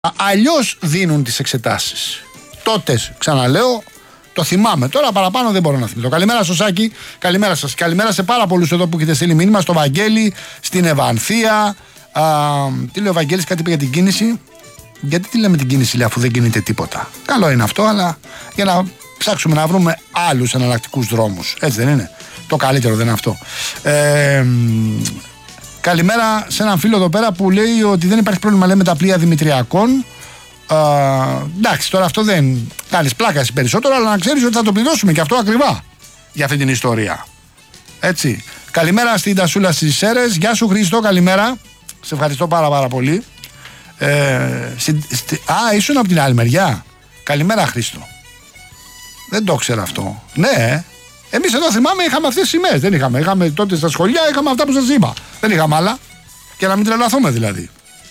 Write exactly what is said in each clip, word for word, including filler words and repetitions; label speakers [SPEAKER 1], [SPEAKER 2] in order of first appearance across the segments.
[SPEAKER 1] Αλλιώς δίνουν τις εξετάσεις. Τότε, ξαναλέω, το θυμάμαι. Τώρα παραπάνω δεν μπορώ να θυμηθώ. Καλημέρα στο Σάκη, καλημέρα σας. Καλημέρα σε πάρα πολλούς εδώ που έχετε στείλει μήνυμα. Στο Βαγγέλη, στην Ευανθία. Α, τι λέει ο Βαγγέλης, κάτι είπε για την κίνηση. Γιατί τι λέμε την κίνηση, λέει, αφού δεν κινείται τίποτα. Καλό είναι αυτό, αλλά για να ψάξουμε να βρούμε άλλους εναλλακτικούς δρόμους. Έτσι δεν είναι? Το καλύτερο δεν είναι αυτό. Ε, καλημέρα σε έναν φίλο εδώ πέρα που λέει ότι δεν υπάρχει πρόβλημα, λέει, με τα πλοία Δημητριακών. Uh, εντάξει, τώρα αυτό δεν κάνεις πλάκα εσύ περισσότερο, αλλά να ξέρεις ότι θα το πληρώσουμε και αυτό ακριβά για αυτή την ιστορία. Έτσι. Καλημέρα στην Τασούλα στις Σέρες. Γεια σου Χρήστο, καλημέρα. Σε ευχαριστώ πάρα πάρα πολύ. Ε, στη, στη, α, ήσουν από την άλλη μεριά. Καλημέρα Χρήστο. Δεν το ξέρω αυτό. Ναι, εμείς εδώ θυμάμαι είχαμε αυτές τις σημαίες. Δεν είχαμε. Είχαμε τότε στα σχολεία, είχαμε αυτά που σας είπα. Δεν είχαμε άλλα. Και να μην τρελαθούμε δηλαδή.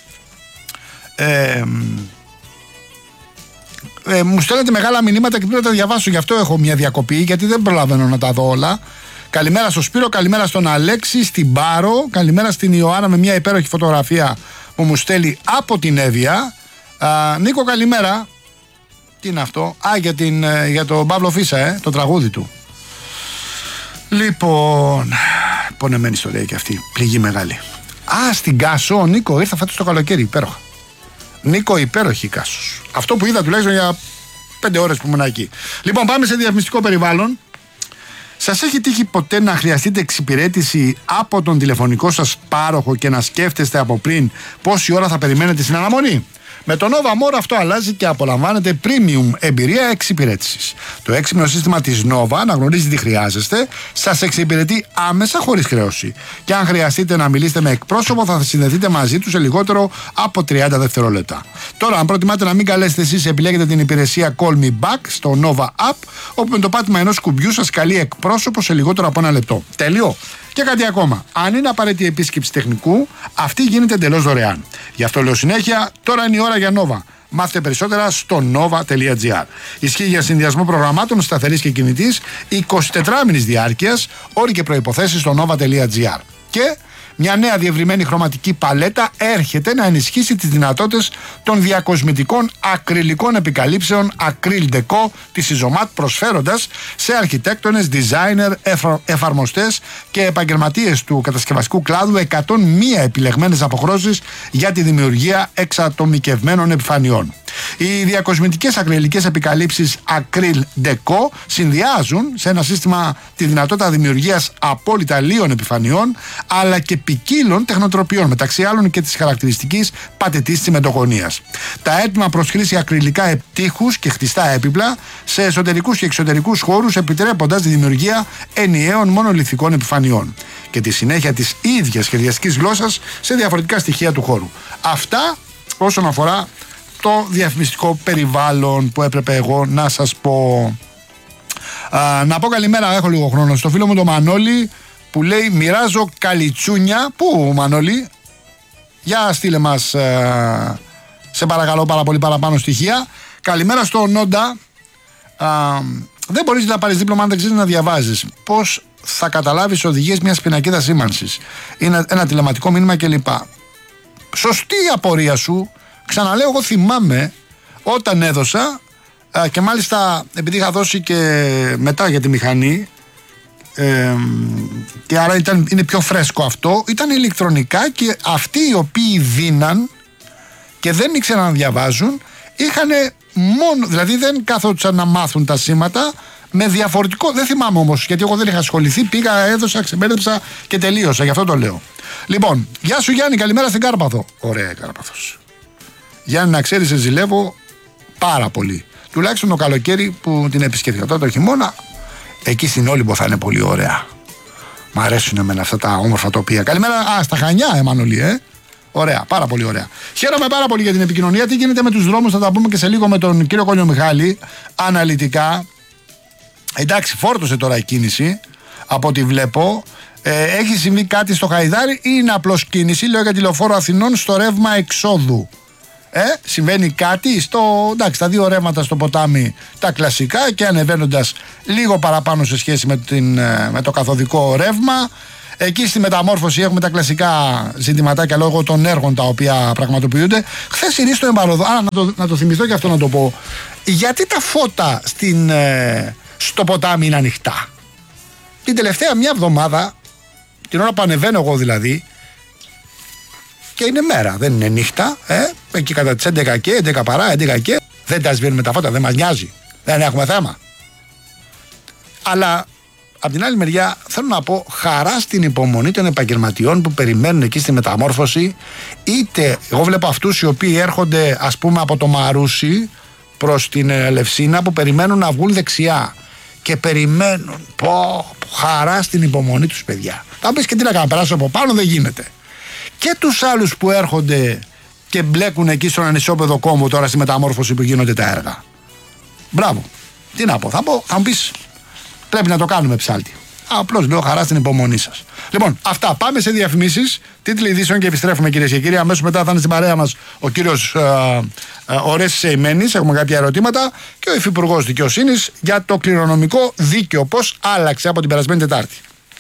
[SPEAKER 1] Ε, Ε, μου στέλνετε μεγάλα μηνύματα και πρέπει να τα διαβάσω. Γι' αυτό έχω μια διακοπή, γιατί δεν προλαβαίνω να τα δω όλα. Καλημέρα στο Σπύρο, καλημέρα στον Αλέξη, στην Πάρο. Καλημέρα στην Ιωάννα με μια υπέροχη φωτογραφία που μου στέλνει από την Εύβοια. Α, Νίκο, καλημέρα. Τι είναι αυτό? Α, για, την, για τον Παύλο Φίσα, ε, το τραγούδι του. Λοιπόν, πονεμένη ιστορία και αυτή. Πληγή μεγάλη. Α, στην Κάσο, ο Νίκο ήρθα φέτος το καλοκαίρι, υπέροχα. Νίκο, υπέροχη Κάσος. Αυτό που είδα τουλάχιστον για πέντε ώρες που ήμουν εκεί. Λοιπόν, πάμε σε διαφημιστικό περιβάλλον. Σας έχει τύχει ποτέ να χρειαστείτε εξυπηρέτηση από τον τηλεφωνικό σας πάροχο και να σκέφτεστε από πριν πόση ώρα θα περιμένετε στην αναμονή? Με το Nova More αυτό αλλάζει και απολαμβάνετε premium εμπειρία εξυπηρέτησης. Το έξυπνο σύστημα της Nova αναγνωρίζει τι χρειάζεστε, σας εξυπηρετεί άμεσα χωρίς χρέωση. Και αν χρειαστείτε να μιλήσετε με εκπρόσωπο, θα συνδεθείτε μαζί του σε λιγότερο από τριάντα δευτερόλεπτα. Τώρα, αν προτιμάτε να μην καλέσετε εσείς, επιλέγετε την υπηρεσία Call Me Back στο Nova App, όπου με το πάτημα ενός κουμπιού σας καλεί εκπρόσωπο σε λιγότερο από ένα λεπτό. Τέλειο. Και κάτι ακόμα. Αν είναι απαραίτητη επίσκεψη τεχνικού, αυτή γίνεται εντελώς δωρεάν. Γι' αυτό λέω συνέχεια, τώρα είναι η ώρα για Nova. Μάθετε περισσότερα στο nova τελεία gr. Ισχύει για συνδυασμό προγραμμάτων σταθερής και κινητής εικοσιτετράμηνης διάρκειας, όροι και προϋποθέσεις στο nova τελεία gr. Και μια νέα διευρυμένη χρωματική παλέτα έρχεται να ενισχύσει τις δυνατότητες των διακοσμητικών ακριλικών επικαλύψεων Acryl Deco της Isomat, προσφέροντας σε αρχιτέκτονες, designer, εφα, εφαρμοστές και επαγγελματίες του κατασκευαστικού κλάδου εκατόν μία επιλεγμένες αποχρώσεις για τη δημιουργία εξατομικευμένων επιφανειών. Οι διακοσμητικές ακριλικές επικαλύψεις Acryl Deco συνδυάζουν σε ένα σύστημα τη δυνατότητα δημιουργίας απόλυτα λίων επιφανειών, αλλά και ποικίλων τεχνοτροπιών, μεταξύ άλλων και της χαρακτηριστικής πατετής τσιμεντογωνίας. Τα έτοιμα προς χρήση ακριλικά επιτύχους και χτιστά έπιπλα σε εσωτερικούς και εξωτερικούς χώρους, επιτρέποντας τη δημιουργία ενιαίων μονολιθικών επιφανειών και τη συνέχεια της ίδιας σχεδιαστικής γλώσσας σε διαφορετικά στοιχεία του χώρου. Αυτά όσον αφορά το διαφημιστικό περιβάλλον που έπρεπε εγώ να σας πω. Α, να πω καλημέρα, έχω λίγο χρόνο, στο φίλο μου το Μανώλη που λέει μοιράζω καλιτσούνια. Πού Μανώλη? Για στείλε μας, α, σε παρακαλώ πάρα πολύ, παραπάνω στοιχεία. Καλημέρα στο Νόντα. Α, δεν μπορείς να πάρεις δίπλωμα αν δεν ξέρεις να διαβάζεις. Πώς θα καταλάβεις οδηγίες μιας πινακίδας σήμανσης? Είναι ένα τηλεματικό μήνυμα κλπ. Σωστή η απορία σου. Ξαναλέω, εγώ θυμάμαι όταν έδωσα α, και μάλιστα επειδή είχα δώσει και μετά για τη μηχανή, ε, και άρα ήταν, είναι πιο φρέσκο αυτό, ήταν ηλεκτρονικά και αυτοί οι οποίοι δίναν και δεν ήξεραν να διαβάζουν είχαν μόνο, δηλαδή δεν καθόντουσαν να μάθουν τα σήματα με διαφορετικό, δεν θυμάμαι όμως γιατί εγώ δεν είχα ασχοληθεί, πήγα, έδωσα, ξεμπέρδεψα και τελείωσα, γι' αυτό το λέω. Λοιπόν, γεια σου Γιάννη, καλημέρα στην Κάρπαθο. Ωραία Κάρπαθος. Γιάννη, να ξέρεις, σε ζηλεύω πάρα πολύ. Τουλάχιστον το καλοκαίρι που την επισκέφθηκα. Τώρα το χειμώνα, εκεί στην Όλυμπο θα είναι πολύ ωραία. Μ' αρέσουν εμένα αυτά τα όμορφα τοπία. Καλημέρα, α, στα Χανιά, Εμμανολή, ε. Ωραία, πάρα πολύ ωραία. Χαίρομαι πάρα πολύ για την επικοινωνία. Τι γίνεται με τους δρόμους, θα τα πούμε και σε λίγο με τον κύριο Κόνιο Μιχάλη. Αναλυτικά. Εντάξει, φόρτωσε τώρα η κίνηση, από ό,τι βλέπω. Ε, έχει συμβεί κάτι στο Χαϊδάρι ή είναι απλώς κίνηση? Λέω για τη Λεωφόρο Αθηνών στο ρεύμα εξόδου. Ε, συμβαίνει κάτι στο, εντάξει, τα δύο ρεύματα στο ποτάμι τα κλασικά και ανεβαίνοντας λίγο παραπάνω σε σχέση με, την, με το καθοδικό ρεύμα. Εκεί στη μεταμόρφωση έχουμε τα κλασικά ζητηματάκια λόγω των έργων τα οποία πραγματοποιούνται. Χθες η Ρίστο Εμπαροδό, α, να το, να το θυμηθώ και αυτό να το πω. Γιατί τα φώτα στην, ε, στο ποτάμι είναι ανοιχτά? Την τελευταία μια εβδομάδα, την ώρα που ανεβαίνω εγώ δηλαδή, και είναι μέρα, δεν είναι νύχτα, ε, εκεί κατά τις έντεκα και έντεκα παρά, έντεκα και δεν τα σβήνουμε τα φώτα, δεν μας νοιάζει, δεν έχουμε θέμα. Αλλά απ' την άλλη μεριά θέλω να πω χαρά στην υπομονή των επαγγελματιών που περιμένουν εκεί στη μεταμόρφωση. Είτε εγώ βλέπω αυτούς οι οποίοι έρχονται ας πούμε από το Μαρούσι προς την Ελευσίνα, που περιμένουν να βγουν δεξιά και περιμένουν, πω, χαρά στην υπομονή τους, παιδιά. Θα πεις και τι να κάνω, περάσω από πάνω, δεν γίνεται. Και τους άλλους που έρχονται και μπλέκουν εκεί στον ανισόπεδο κόμβο τώρα στη μεταμόρφωση που γίνονται τα έργα. Μπράβο. Τι να πω, θα πω, θα μου πεις, πρέπει να το κάνουμε ψάλτη. Απλώς λέω χαρά στην υπομονή σας. Λοιπόν, αυτά. Πάμε σε διαφημίσεις, τίτλοι ειδήσεων και επιστρέφουμε, κυρίες και κύριοι. Αμέσως μετά θα είναι στην παρέα μας ο κύριος ε, ε, Ορέστης Εϊμένης. Έχουμε κάποια ερωτήματα. Και ο Υφυπουργός Δικαιοσύνης για το κληρονομικό δίκαιο. Πώς άλλαξε από την περασμένη Τετάρτη.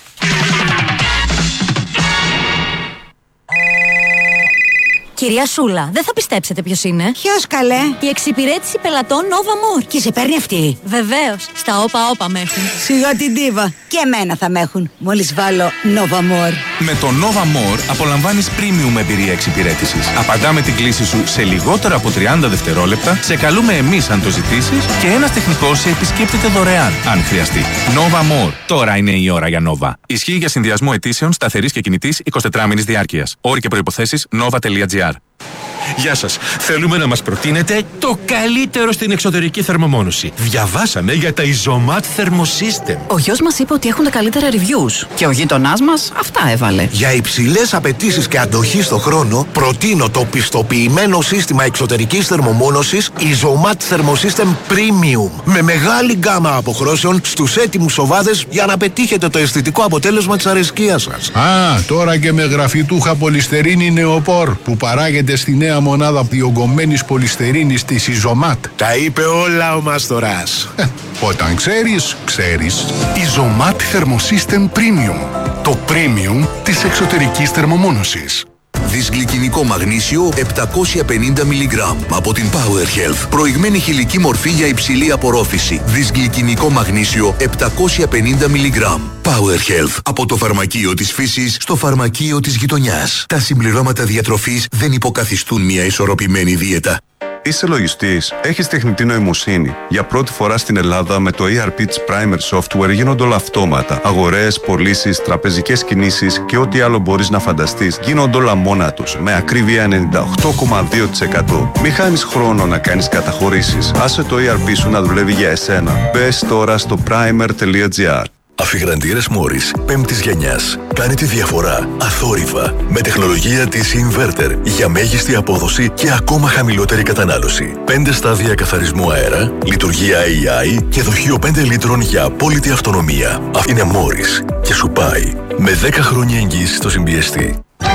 [SPEAKER 2] Κυρία Σούλα, δεν θα πιστέψετε ποιος είναι.
[SPEAKER 3] Ποιος, καλέ?
[SPEAKER 2] Η εξυπηρέτηση πελατών Nova More.
[SPEAKER 3] Και σε παίρνει αυτή?
[SPEAKER 2] Βεβαίως, στα όπα όπα με έχουν.
[SPEAKER 3] Σιγά την τίβα. Και εμένα θα με έχουν, μόλις βάλω Nova More.
[SPEAKER 4] Με το Nova More απολαμβάνεις premium εμπειρία εξυπηρέτησης. Απαντάμε την κλήση σου σε λιγότερο από τριάντα δευτερόλεπτα, σε καλούμε εμείς αν το ζητήσεις και ένας τεχνικός σε επισκέπτεται δωρεάν αν χρειαστεί. Nova More. Τώρα είναι η ώρα για Nova. Ισχύει για συνδυασμό αιτήσεων σταθερής και κινητής εικοσιτετράμηνης διάρκειας. Όροι και προϋποθέσεις nova τελεία gr.
[SPEAKER 5] Γεια σας. Θέλουμε να μας προτείνετε το καλύτερο στην εξωτερική θερμομόνωση. Διαβάσαμε για τα Isomat Thermosystem.
[SPEAKER 6] Ο γιος μας είπε ότι έχουν τα καλύτερα reviews και ο γείτονάς μας αυτά έβαλε.
[SPEAKER 7] Για υψηλές απαιτήσεις και αντοχή στο χρόνο, προτείνω το πιστοποιημένο σύστημα εξωτερικής θερμομόνωσης Isomat Thermosystem Premium. Με μεγάλη γκάμα αποχρώσεων στους έτοιμους σοβάδες για να πετύχετε το αισθητικό αποτέλεσμα της αρεσκίας σας.
[SPEAKER 8] Α, τώρα και με γραφιτούχα πολυστερίνη νεοπόρ που παράγεται στη νέα μονάδα διογκωμένης πολυστερίνης της Isomat.
[SPEAKER 7] Τα είπε όλα ο Μάστορας.
[SPEAKER 8] Ε, όταν ξέρεις, ξέρεις.
[SPEAKER 9] Isomat Thermosystem Premium. Το premium της εξωτερικής θερμομόνωσης.
[SPEAKER 10] Δυσγλυκινικό μαγνήσιο επτακόσια πενήντα μιλιγκράμμ από την Power Health. Προηγμένη χηλική μορφή για υψηλή απορρόφηση. Δυσγλυκινικό μαγνήσιο επτακόσια πενήντα μιλιγκράμμ. Power Health. Από το φαρμακείο της φύσης στο φαρμακείο της γειτονιάς. Τα συμπληρώματα διατροφής δεν υποκαθιστούν μια ισορροπημένη δίαιτα.
[SPEAKER 11] Είσαι λογιστής, έχεις τεχνητή νοημοσύνη. Για πρώτη φορά στην Ελλάδα με το ι αρ πι της Primer Software γίνονται όλα αυτόματα. Αγορές, πωλήσεις, τραπεζικές κινήσεις και ό,τι άλλο μπορείς να φανταστείς γίνονται όλα μόνα τους. Με ακρίβεια ενενήντα οκτώ κόμμα δύο τοις εκατό. Μη χάνεις χρόνο να κάνεις καταχωρήσεις. Άσε το ι αρ πι σου να δουλεύει για εσένα. Μπες τώρα στο primer τελεία gr.
[SPEAKER 10] Αφιγραντήρες Μόρις πέμπτης γενιάς. Κάνει τη διαφορά αθόρυβα με τεχνολογία της Inverter για μέγιστη απόδοση και ακόμα χαμηλότερη κατανάλωση. Πέντε στάδια καθαρισμού αέρα, λειτουργία έι άι και δοχείο πέντε λίτρων για απόλυτη αυτονομία. Αυτή είναι Μόρις και σου πάει με δέκα χρόνια εγγύηση στο συμπιεστή.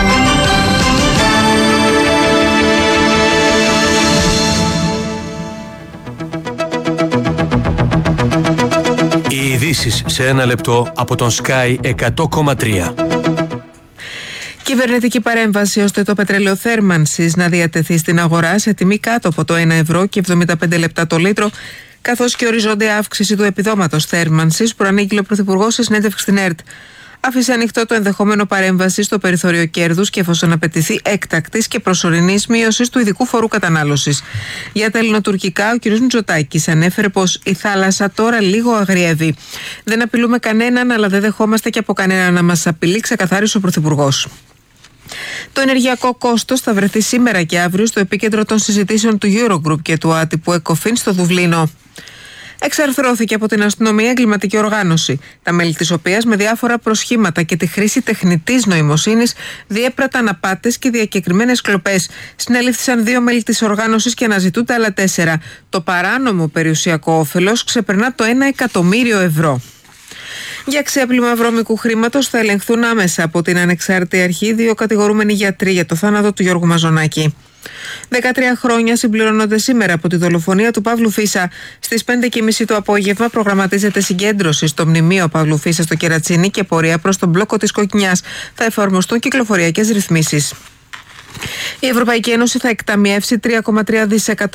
[SPEAKER 5] Οι ειδήσεις σε ένα λεπτό από τον Sky εκατό κόμμα τρία.
[SPEAKER 12] Κυβερνητική παρέμβαση ώστε το πετρέλαιο θέρμανσης να διατεθεί στην αγορά σε τιμή κάτω από το ένα ευρώ και εβδομήντα πέντε λεπτά το λίτρο, καθώς και οριζόντια αύξηση του επιδόματος θέρμανσης, προανήγγειλε ο Πρωθυπουργός σε συνέντευξη στην ΕΡΤ. Άφησε ανοιχτό το ενδεχόμενο παρέμβαση στο περιθώριο κέρδους και εφόσον απαιτηθεί έκτακτης και προσωρινής μείωσης του ειδικού φορού κατανάλωσης. Για τα ελληνοτουρκικά, ο κ. Μητσοτάκης ανέφερε πως η θάλασσα τώρα λίγο αγριεύει. Δεν απειλούμε κανέναν, αλλά δεν δεχόμαστε και από κανέναν να μας απειλεί, ξεκαθάρισε ο Πρωθυπουργός. Το ενεργειακό κόστος θα βρεθεί σήμερα και αύριο στο επίκεντρο των συζητήσεων του Eurogroup και του άτυπου ΕΚΟΦΗΝ στο Δουβλίνο. Εξαρθρώθηκε από την αστυνομία εγκληματική οργάνωση, τα μέλη της οποίας με διάφορα προσχήματα και τη χρήση τεχνητής νοημοσύνης διέπραταν απάτες και διακεκριμένες κλοπές. Συνελήφθησαν δύο μέλη της οργάνωσης και αναζητούνται άλλα τέσσερα. Το παράνομο περιουσιακό όφελος ξεπερνά το ένα εκατομμύριο ευρώ. Για ξέπλυμα βρώμικου χρήματος θα ελεγχθούν άμεσα από την ανεξάρτητη αρχή δύο κατηγορούμενοι γιατροί για το θάνατο του Γιώργου Μαζονάκη. δεκατρία χρόνια συμπληρώνονται σήμερα από τη δολοφονία του Παύλου Φίσα. Στις πέντε και μισή το απόγευμα προγραμματίζεται συγκέντρωση στο μνημείο Παύλου Φίσα στο Κερατσίνι και πορεία προς τον μπλόκο της Κοκκινιάς. Θα εφαρμοστούν κυκλοφοριακές ρυθμίσεις. Η Ευρωπαϊκή Ένωση θα εκταμιεύσει τρία κόμμα τρία δισεκατομμύρια